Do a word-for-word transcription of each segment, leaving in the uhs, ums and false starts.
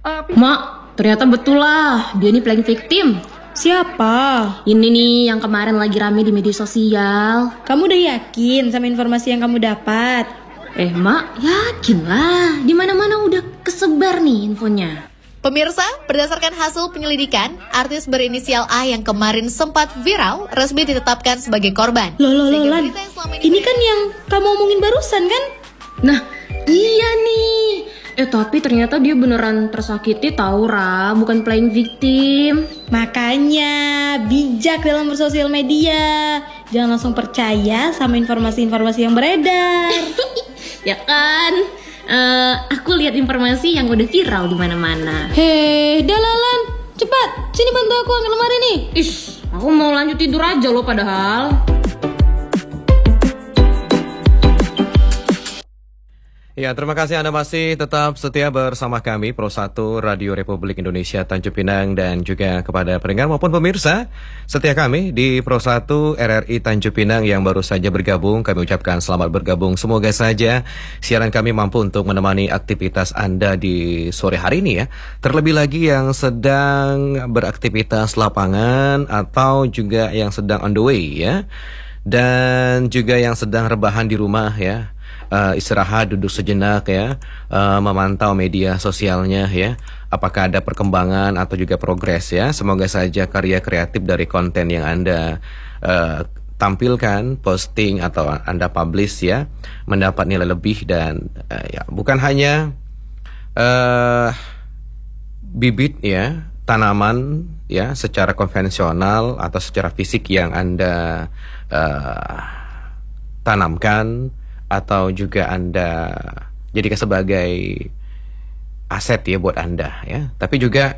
Mak, ternyata betul lah, dia nih playing victim. Siapa? Ini nih yang kemarin lagi rame di media sosial. Kamu udah yakin sama informasi yang kamu dapat? Eh mak, yakin lah, di mana-mana udah kesebar nih infonya. Pemirsa, berdasarkan hasil penyelidikan, artis berinisial A yang kemarin sempat viral resmi ditetapkan sebagai korban. Loh, loh, loh, Sehingga Lan. berita yang selama ini Ini kan yang kamu omongin barusan kan? Nah, iya nih. Eh tapi ternyata dia beneran tersakiti tahu Ra, bukan playing victim. Makanya bijak dalam bersosial media. Jangan langsung percaya sama informasi-informasi yang beredar. Ya kan? Eh, aku lihat informasi yang udah viral di mana-mana. Hei, Dalalan, cepat, sini bantu aku angkat lemari nih. Ish, aku mau lanjut tidur aja loh padahal. Ya, terima kasih Anda masih tetap setia bersama kami Pro satu Radio Republik Indonesia Tanjung Pinang dan juga kepada pendengar maupun pemirsa setia kami di Pro satu R R I Tanjung Pinang yang baru saja bergabung. Kami ucapkan selamat bergabung. Semoga saja siaran kami mampu untuk menemani aktivitas Anda di sore hari ini ya. Terlebih lagi yang sedang beraktivitas lapangan atau juga yang sedang on the way ya. Dan juga yang sedang rebahan di rumah ya. Uh, istirahat, duduk sejenak ya, uh, memantau media sosialnya ya, apakah ada perkembangan atau juga progres ya. Semoga saja karya kreatif dari konten yang Anda uh, tampilkan, posting atau Anda publish ya, mendapat nilai lebih dan uh, ya bukan hanya uh, bibit ya, tanaman ya secara konvensional atau secara fisik yang Anda uh, tanamkan atau juga Anda jadikan sebagai aset ya buat Anda ya, tapi juga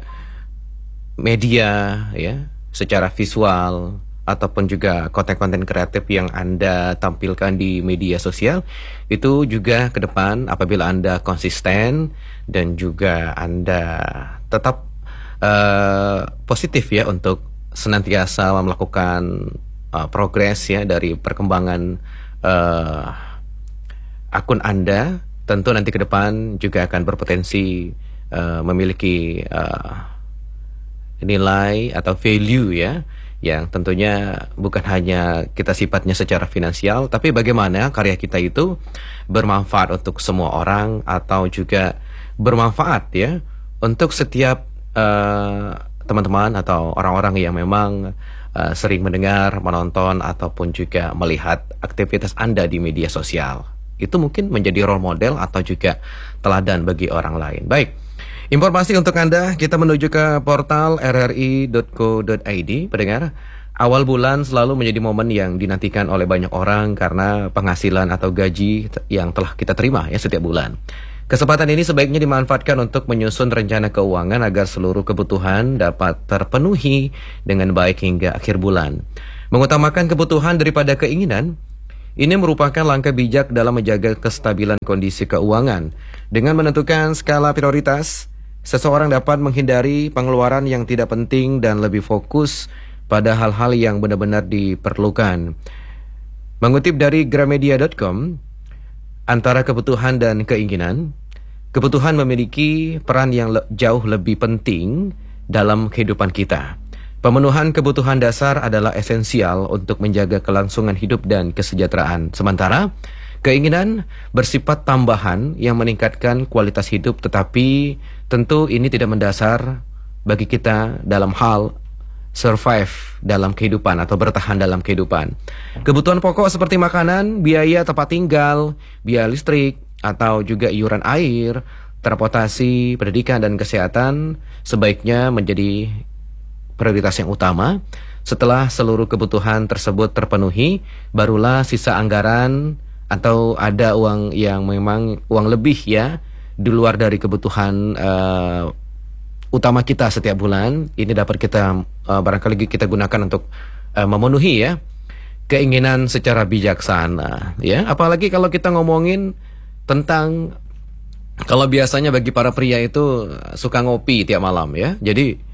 media ya secara visual ataupun juga konten-konten kreatif yang Anda tampilkan di media sosial itu juga ke depan apabila Anda konsisten dan juga Anda tetap uh, positif ya untuk senantiasa melakukan uh, progres ya dari perkembangan uh, akun Anda, tentu nanti ke depan juga akan berpotensi uh, memiliki uh, nilai atau value ya, yang tentunya bukan hanya kita sifatnya secara finansial, tapi bagaimana karya kita itu bermanfaat untuk semua orang atau juga bermanfaat ya untuk setiap uh, teman-teman atau orang-orang yang memang uh, sering mendengar, menonton ataupun juga melihat aktivitas Anda di media sosial. Itu mungkin menjadi role model atau juga teladan bagi orang lain. Baik, informasi untuk Anda, kita menuju ke portal r r i dot co dot i d. Pendengar, awal bulan selalu menjadi momen yang dinantikan oleh banyak orang karena penghasilan atau gaji yang telah kita terima ya setiap bulan. Kesempatan ini sebaiknya dimanfaatkan untuk menyusun rencana keuangan agar seluruh kebutuhan dapat terpenuhi dengan baik hingga akhir bulan. Mengutamakan kebutuhan daripada keinginan, ini merupakan langkah bijak dalam menjaga kestabilan kondisi keuangan. Dengan menentukan skala prioritas, seseorang dapat menghindari pengeluaran yang tidak penting dan lebih fokus pada hal-hal yang benar-benar diperlukan. Mengutip dari gramedia dot com, antara kebutuhan dan keinginan, kebutuhan memiliki peran yang le- jauh lebih penting dalam kehidupan kita. Pemenuhan kebutuhan dasar adalah esensial untuk menjaga kelangsungan hidup dan kesejahteraan. Sementara, keinginan bersifat tambahan yang meningkatkan kualitas hidup, tetapi tentu ini tidak mendasar bagi kita dalam hal survive dalam kehidupan atau bertahan dalam kehidupan. Kebutuhan pokok seperti makanan, biaya tempat tinggal, biaya listrik, atau juga iuran air, transportasi, pendidikan, dan kesehatan sebaiknya menjadi prioritas yang utama. Setelah seluruh kebutuhan tersebut terpenuhi, barulah sisa anggaran atau ada uang yang memang uang lebih ya di luar dari kebutuhan uh, utama kita setiap bulan. Ini dapat kita uh, barangkali kita gunakan untuk uh, memenuhi ya keinginan secara bijaksana ya. Apalagi kalau kita ngomongin tentang, kalau biasanya bagi para pria itu suka ngopi tiap malam ya. Jadi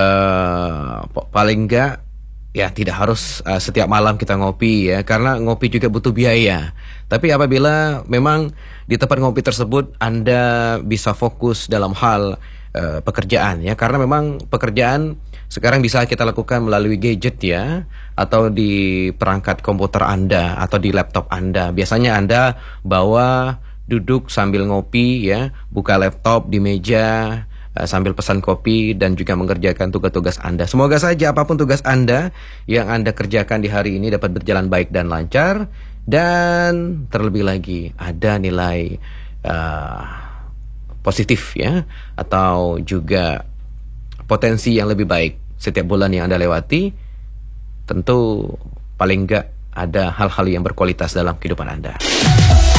Uh, paling enggak ya tidak harus uh, setiap malam kita ngopi ya, karena ngopi juga butuh biaya. Tapi apabila memang di tempat ngopi tersebut Anda bisa fokus dalam hal uh, pekerjaan ya, karena memang pekerjaan sekarang bisa kita lakukan melalui gadget ya, atau di perangkat komputer Anda atau di laptop Anda. Biasanya Anda bawa duduk sambil ngopi ya, buka laptop di meja uh, sambil pesan kopi dan juga mengerjakan tugas-tugas Anda. Semoga saja apapun tugas Anda yang Anda kerjakan di hari ini dapat berjalan baik dan lancar, dan terlebih lagi ada nilai uh, positif ya, atau juga potensi yang lebih baik setiap bulan yang Anda lewati. Tentu paling enggak ada hal-hal yang berkualitas dalam kehidupan Anda.